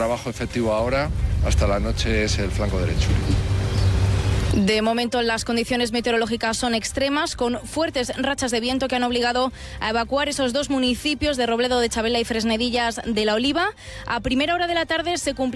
trabajo efectivo ahora, hasta la noche es el flanco derecho. De momento las condiciones meteorológicas son extremas, con fuertes rachas de viento que han obligado a evacuar esos dos municipios de Robledo de Chabela y Fresnedillas de la Oliva. A primera hora de la tarde se cumplió